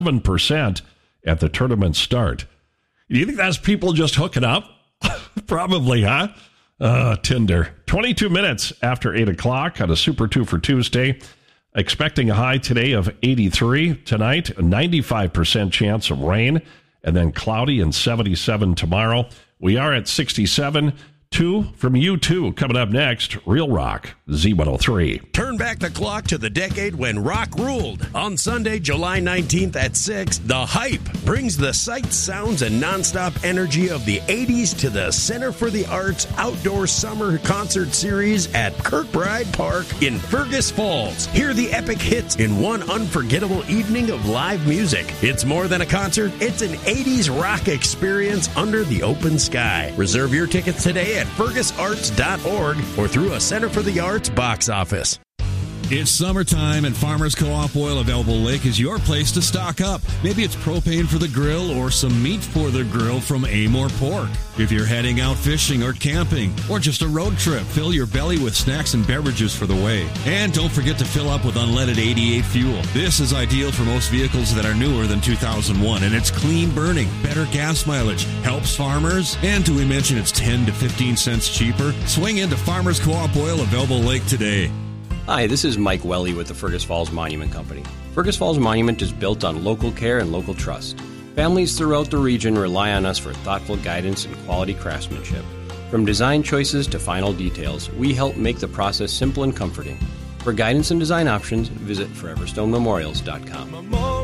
7% at the tournament start. Do you think that's people just hooking up? Probably, huh? Tinder. 22 minutes after 8 o'clock on a Super 2 for Tuesday. Expecting a high today of 83. Tonight, a 95% chance of rain, and then cloudy and 77 tomorrow. We are at 67. 2 from U2 coming up next. Real Rock, Z103. Turn back the clock to the decade when rock ruled. On Sunday, July 19th at 6, The Hype brings the sights, sounds, and nonstop energy of the 80s to the Center for the Arts Outdoor Summer Concert Series at Kirkbride Park in Fergus Falls. Hear the epic hits in one unforgettable evening of live music. It's more than a concert. It's an 80s rock experience under the open sky. Reserve your tickets today at fergusarts.org or through a Center for the Arts box office. It's summertime, and Farmers Co-op Oil of Elbow Lake is your place to stock up. Maybe it's propane for the grill or some meat for the grill from Amore Pork. If you're heading out fishing or camping or just a road trip, fill your belly with snacks and beverages for the way. And don't forget to fill up with unleaded 88 fuel. This is ideal for most vehicles that are newer than 2001, and it's clean burning, better gas mileage, helps farmers, and do we mention it's 10 to 15 cents cheaper? Swing into Farmers Co-op Oil of Elbow Lake today. Hi, this is Mike Welly with the Fergus Falls Monument Company. Fergus Falls Monument is built on local care and local trust. Families throughout the region rely on us for thoughtful guidance and quality craftsmanship. From design choices to final details, we help make the process simple and comforting. For guidance and design options, visit foreverstonememorials.com.